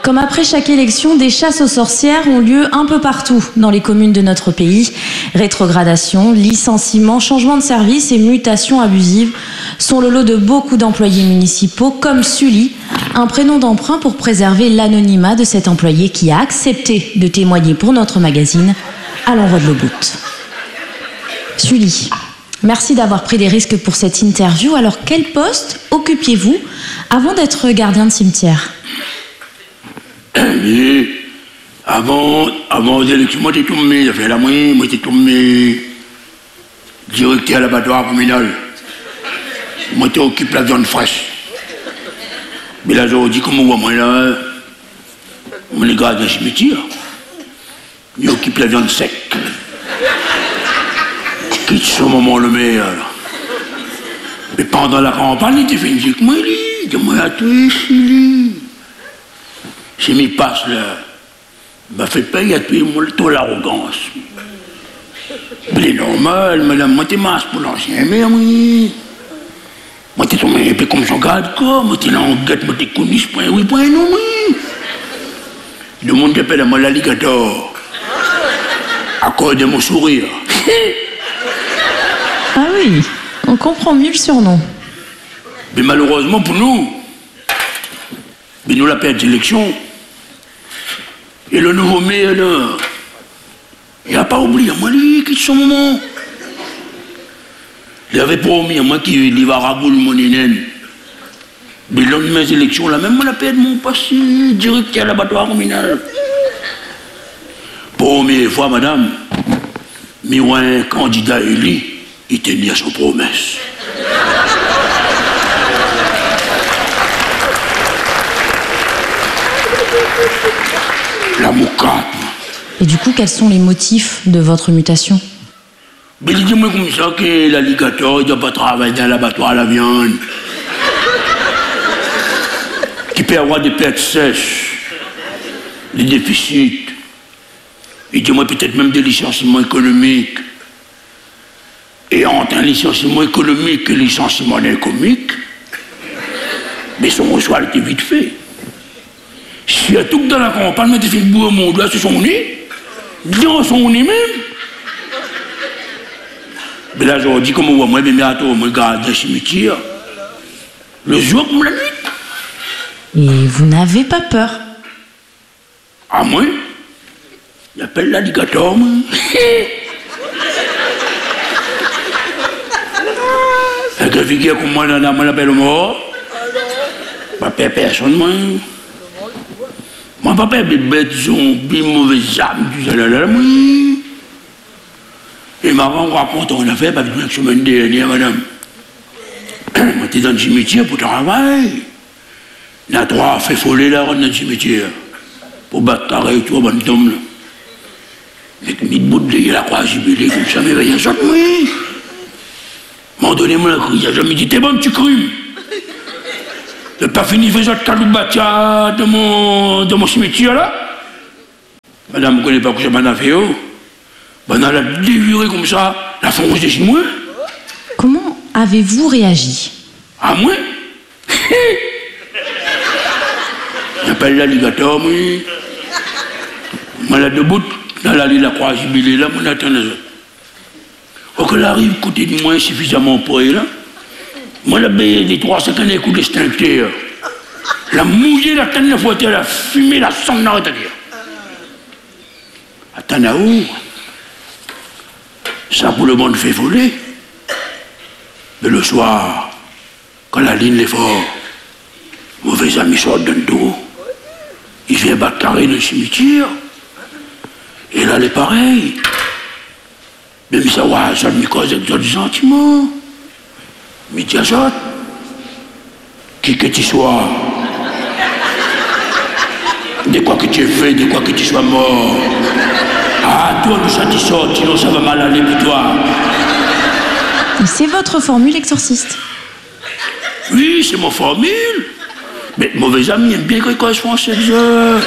Comme après chaque élection, des chasses aux sorcières ont lieu un peu partout dans les communes de notre pays. Rétrogradation, licenciements, changements de service et mutations abusives sont le lot de beaucoup d'employés municipaux comme Sully, un prénom d'emprunt pour préserver l'anonymat de cet employé qui a accepté de témoigner pour notre magazine à l'envoi de l'Obout. Sully, merci d'avoir pris des risques pour cette interview. Alors, quel poste occupiez-vous avant d'être gardien de cimetière ? Avant l'élection, moi j'étais tombé, j'ai fait la moyenne, moi j'étais tombé directeur à l'abattoir communal. Moi j'étais occupé la viande fraîche. Mais là j'ai dit comment moi là, on est gardien de cimetière. Il occupe la viande sec. Quitte ce moment le meilleur. Mais pendant la campagne, il était fait une musique, moi il dit, moi à toi ici. J'ai mis passe là. M'a fait payer à tout l'arrogance. Mais c'est normal, madame, moi t'es masse pour l'ancien maire, oui. Moi t'es tombé un peu comme son garde corps, moi t'es languette, moi t'es connu, point oui, point non, oui. Le monde t'appelle à moi l'alligator. À cause de mon sourire. Ah oui, on comprend mieux le surnom. Mais malheureusement pour nous, mais nous la perte d'élection. Et le nouveau maire, là, il n'a pas oublié à moi, lui, qui est son moment. Il avait promis à moi qu'il va rabouler mon nénène. Mais lors de mes élections, là, même moi, la perte mon passé directeur à l'abattoir communal. Première fois, madame, mais un candidat élu, il tenait à son promesse. La moucante. Et du coup, quels sont les motifs de votre mutation ? Mais il dit moi comme ça que l'alligator, il ne doit pas travailler dans l'abattoir à la viande. Qu'il peut avoir des pertes sèches, des déficits. Il dit moi peut-être même des licenciements économiques. Et entre un licenciement économique et un licenciement comique, mais son reçoit était vite fait. Si à tout dans la campagne, on a fait le bout au monde, là, c'est son nez. Dans son nez même. Mais là, je dis comme moi, mais à toi, moi, garde le cimetière. Le jour comme la nuit. Et vous n'avez pas peur ? Ah, moi? Il appelle l'alligator, moi. Avec un figure comme moi, on l'appelle mort. Pas peur personne, moi. Moi, papa, des bêtes zombies, mauvaises âmes, tout ça, là, moi. Et maman raconte on a fait, parce que la semaine dernière, madame. Moi, t'es dans le cimetière pour travailler. Il y a 3 fait foller là, dans le cimetière. Pour battre carré, tout, bonne tombe, là. Avec une bout de la croix jubilée, comme ça, mais il y a ça, oui. M'en donnez-moi la crise, il a jamais dit, t'es bon, tu cru. J'ai pas fini faisant de caloubatia de mon cimetière là. Madame ne connaît pas que j'ai pas fait. Ben, elle a déviré comme ça, la fonce de chez moi. Comment avez-vous réagi ? À moi? J'appelle l'alligator, moi. Moi, là, debout, dans l'allée de la croix jubilée, là, moi, attends, là. Quand elle arrive, côté de moi, suffisamment pour elle, là. Moi, la baie des 3-5 années, coup d'extincteur. La mouillé, la tête de fouette, la fumée, la sang, n'arrête à dire. Attends, là où? Ça, pour le monde fait voler. Mais le soir, quand la ligne est forte, mauvais ami sort d'un dos. Il vient battre carré dans le cimetière. Et là, elle est pareil. Même ça, ouais, ça me cause des sentiments. Mais tiens ça, qui que tu sois, de quoi que tu aies fait, de quoi que tu sois mort, ah, toi, nous ça t'y sort, sinon ça va mal aller pour toi. Et c'est votre formule exorciste ? Oui, c'est mon formule. Mais mauvais ami aime bien quand je fais cette heure.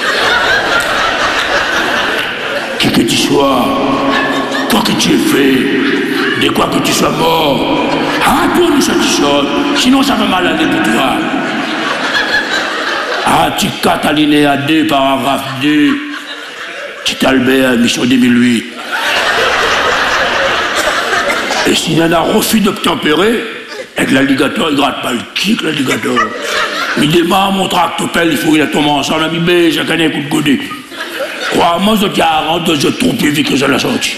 Qui que tu sois, quoi que tu aies fait, de quoi que tu sois mort, ah, toi, nous ça t'y sort, sinon ça va mal aller pour toi. Article 4, alinéa 2, paragraphe 2. Petit Albert, mission 2008. Et s'il y en a refus d'obtempérer, avec l'alligator, il gratte pas le kick, l'alligator. Il démarre mon tractopelle, il faut qu'il a tombé ensemble, la bibé, chacun a un coup de côté. Crois-moi, je dis 40, je trouve plus vite que ça l'a sorti.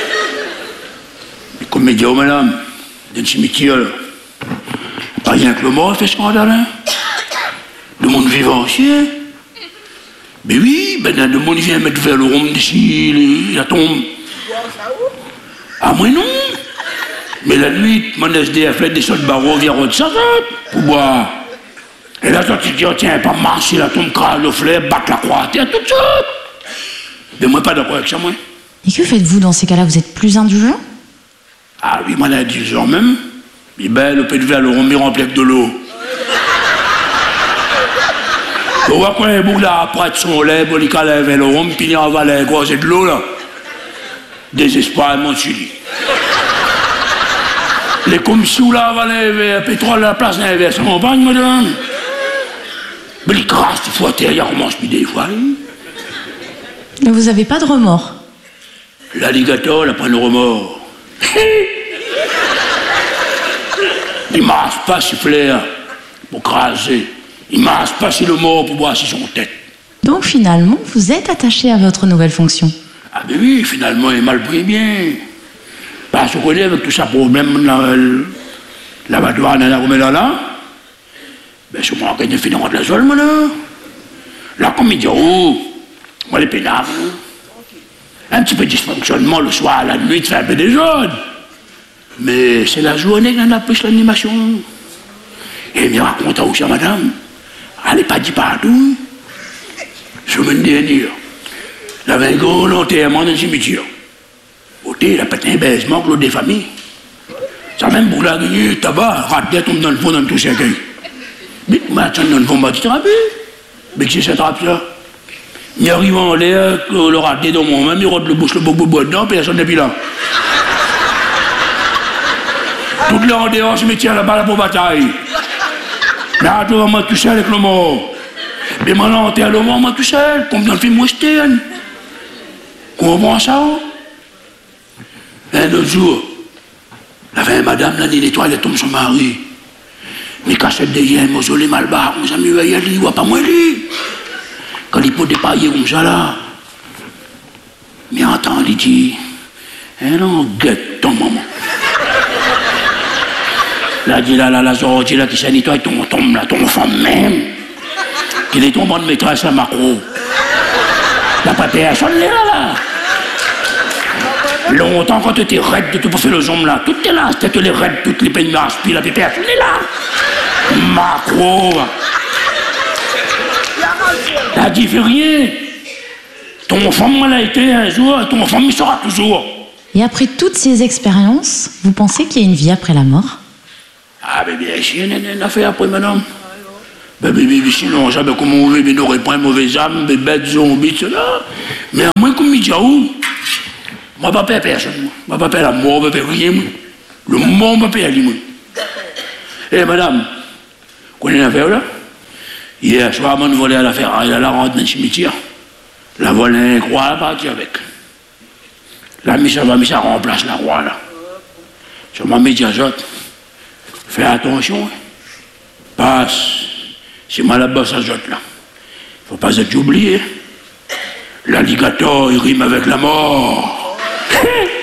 Mais comme média, madame, dans le cimetière, pas rien que le mort fait scandale, hein. Le monde vivant aussi, hein. Mais oui, ben le monde vient mettre vers le rhum d'ici, la tombe. Ah, moi non. Mais la nuit, mon SDF des sols barreaux vient de ça pour boire. Et là, toi, tu te dis, oh, tiens, pas marcher, la tombe crase le flair, battre la croix à terre, tout ça. Mais moi, pas d'accord avec ça, moi. Et que faites-vous dans ces cas-là? Vous êtes plus indulgent? Ah oui, moi, à 10 ans même. Et ben, le peu de verre, le rhum, il remplit avec de l'eau. On voit quand les boucles après de son lait, bon, il calève le rhum, puis il en va les gros, c'est de l'eau, là. Désespoirément suivi. Les commissions là, valaient pétrole à la place d'un verre, ça m'embagne, madame. Mais les crasses, il faut à terre, il recommence plus des fois. Mais vous avez pas de remords? L'alligator, il a pas de remords. Il marche pas si flair pour craser. Il marche pas si le mort pour boire sur son tête. Donc finalement, vous êtes attaché à votre nouvelle fonction? Ah ben oui, finalement, il est mal pris bien. Parce qu'on connaît avec tout ça problème, l'abattoir dans la Roumela là, ben je manque de finir de la zone, moi là. Là, comme il dit, oh, moi les pénables, un petit peu de dysfonctionnement le soir, la nuit, ça fait un peu des jaunes. Mais c'est la journée qu'on a plus l'animation. Et il me raconte aussi à madame, elle n'est pas dit partout. Je me dis, il avait un gros enterrement dans le cimetière. Côté, il a pété un baisement que l'autre des familles. Ça même pour la gueule, tabac, raté, tombe dans le fond, dans tout ce qu'il. Mais maintenant, dans le fond, m'a dit, trappe. Mais c'est cette trappe, ça. Il arrive en l'air, le raté dans mon même, il rote le bouche, le bobo dedans, puis personne n'est plus là. Toute l'heure en dehors, je me tiens là-bas pour bataille. Mais à toi, moi tout seul avec le mort. Mais maintenant, t'es à le mort, moi tout seul, comme dans le film western. Comprends ça? Un autre jour, il y avait une madame, là, il nettoie, elle tombe son mari. Mais cassette de yens, mausolée malbar, mon ami, il voit pas moi lui. Quand il peut dépailler comme ça là, mais entend, il dit, elle en guette ton maman. Là, dit là, la sortie là qui s'est nettoyé, tombe là, ton femme même. Qu'il est tombé de maîtresse à macro. La papier à sonner là. Longtemps, quand tu étais raide de tout pour faire le zoom là, toutes tes là, c'était les raides, toutes les peines marches, puis la pépé à sonner là. Macro. T'as dit, fais rien. Ton femme m'a été un jour, ton femme il sera toujours. Et après toutes ces expériences, vous pensez qu'il y a une vie après la mort? Ah, ben bien sûr, il y a une affaire après, madame. Ben, sinon, j'avais comme on veut, mais n'aurait pas une mauvaise âme, des bêtes zombies, cela. Mais à moins comme il dit, où? Moi, je ne paie personne. Moi, je ne paie la mort, je ne paie rien. Le mort, je ne paie rien. Eh, madame, vous connaissez l'affaire là? Hier soir, on volait à l'affaire, il a la rentre dans le cimetière. La volée, croix, elle partit avec. La mise ça remplace la croix là. Je m'en mets diazote. Fais attention. Passe. C'est mal là-bas, ça zote là. Faut pas être oublié. L'alligator, il rime avec la mort.